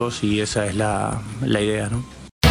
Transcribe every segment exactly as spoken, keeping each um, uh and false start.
y esa es la, la idea, ¿no?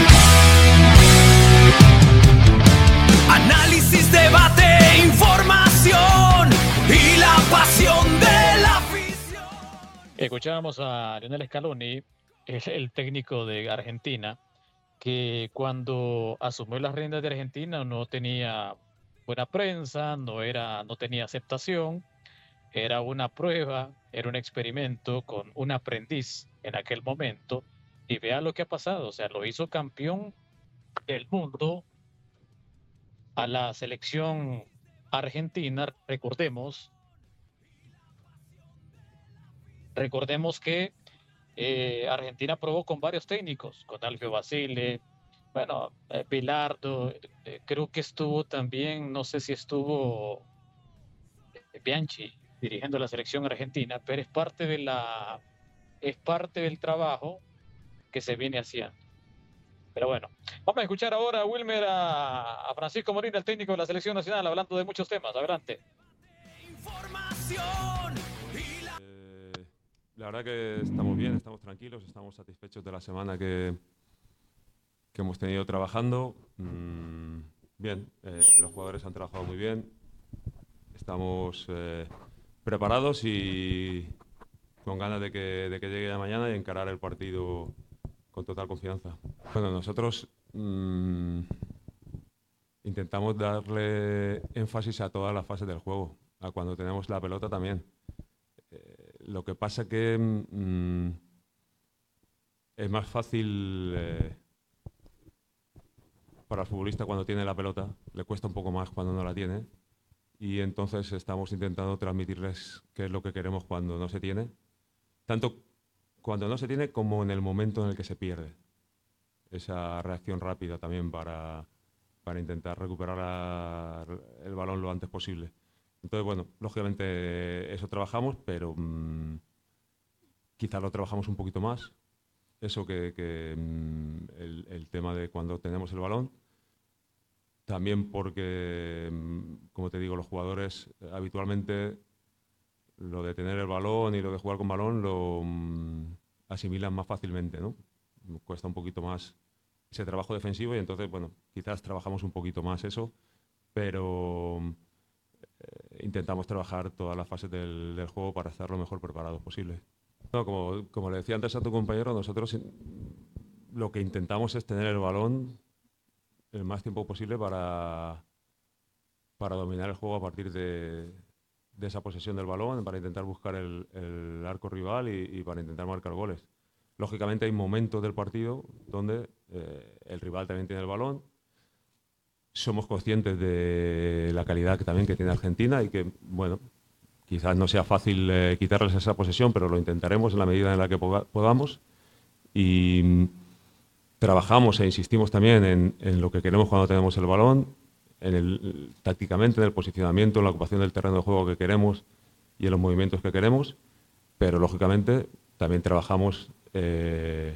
Análisis, debate, información y la pasión de la afición. Escuchábamos a Lionel Scaloni, el, el técnico de Argentina, que cuando asumió las riendas de Argentina no tenía buena prensa, no, era, no tenía aceptación, era una prueba, era un experimento con un aprendiz en aquel momento, y vea lo que ha pasado, o sea, lo hizo campeón del mundo a la selección argentina. Recordemos, recordemos que eh, Argentina probó con varios técnicos, con Alfio Basile, bueno, eh, Bilardo, eh, creo que estuvo también, no sé si estuvo eh, Bianchi dirigiendo la selección argentina, pero es parte de la, es parte del trabajo que se viene haciendo. Pero bueno, vamos a escuchar ahora, Wilmer, a, a Francisco Molina, el técnico de la selección nacional, hablando de muchos temas. Adelante. Información y la... Eh, la verdad que estamos bien, estamos tranquilos, estamos satisfechos de la semana que, que hemos tenido trabajando. Mm, bien, eh, los jugadores han trabajado muy bien, estamos eh, preparados y con ganas de que, de que llegue la mañana y encarar el partido con total confianza. Bueno, nosotros mmm, intentamos darle énfasis a todas las fases del juego, a cuando tenemos la pelota también. Eh, lo que pasa que mmm, es más fácil eh, para el futbolista cuando tiene la pelota, le cuesta un poco más cuando no la tiene, y entonces estamos intentando transmitirles qué es lo que queremos cuando no se tiene, tanto cuando no se tiene como en el momento en el que se pierde. Esa reacción rápida también para, para intentar recuperar a, el balón lo antes posible. Entonces, bueno, lógicamente eso trabajamos, pero mmm, quizás lo trabajamos un poquito más. Eso que, que mmm, el, el tema de cuando tenemos el balón. También porque, mmm, como te digo, los jugadores eh, habitualmente lo de tener el balón y lo de jugar con balón lo mmm, asimilan más fácilmente, ¿no? Cuesta un poquito más ese trabajo defensivo y entonces, bueno, quizás trabajamos un poquito más eso, pero eh, intentamos trabajar todas las fases del, del juego para estar lo mejor preparados posible. No, como, como le decía antes a tu compañero, nosotros lo que intentamos es tener el balón el más tiempo posible para, para dominar el juego a partir de, de esa posesión del balón, para intentar buscar el, el arco rival y, y para intentar marcar goles. Lógicamente hay momentos del partido donde eh, el rival también tiene el balón. Somos conscientes de la calidad que también que tiene Argentina y que, bueno, quizás no sea fácil eh, quitarles esa posesión, pero lo intentaremos en la medida en la que podamos. Y mm, trabajamos e insistimos también en, en lo que queremos cuando tenemos el balón, en el, tácticamente, en el posicionamiento, en la ocupación del terreno de juego que queremos y en los movimientos que queremos, pero lógicamente también trabajamos Eh,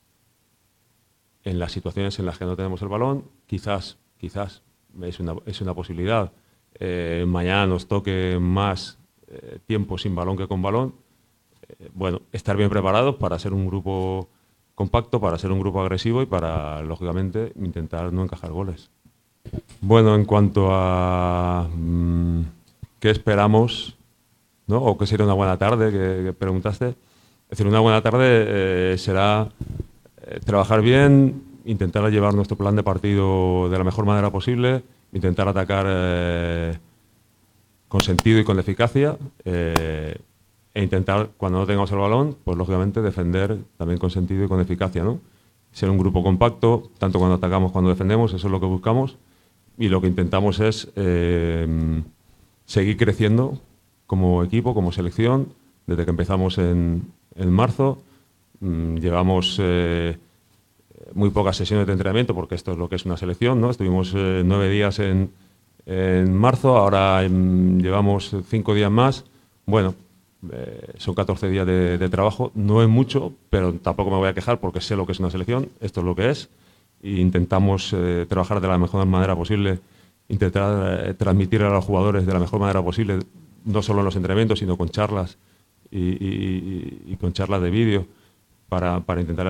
en las situaciones en las que no tenemos el balón. Quizás, quizás es una, es una posibilidad. Eh, mañana nos toque más eh, tiempo sin balón que con balón. Eh, bueno, estar bien preparados para ser un grupo compacto, para ser un grupo agresivo y para, lógicamente, intentar no encajar goles. Bueno, en cuanto a mmm, qué esperamos, ¿no? O qué sería una buena tarde, que, que preguntaste. Es decir, una buena tarde eh, será eh, trabajar bien, intentar llevar nuestro plan de partido de la mejor manera posible, intentar atacar eh, con sentido y con eficacia eh, e intentar, cuando no tengamos el balón, pues lógicamente defender también con sentido y con eficacia, ¿no? Ser un grupo compacto, tanto cuando atacamos como cuando defendemos, eso es lo que buscamos, y lo que intentamos es eh, seguir creciendo como equipo, como selección, desde que empezamos en En marzo. Mmm, llevamos eh, muy pocas sesiones de entrenamiento porque esto es lo que es una selección, ¿no? Estuvimos eh, nueve días en, en marzo, ahora en, llevamos cinco días más. Bueno, eh, son catorce días de, de trabajo, no es mucho, pero tampoco me voy a quejar porque sé lo que es una selección, esto es lo que es, e intentamos eh, trabajar de la mejor manera posible, intentar eh, transmitir a los jugadores de la mejor manera posible, no solo en los entrenamientos, sino con charlas Y, y, y con charlas de vídeo, para, para intentar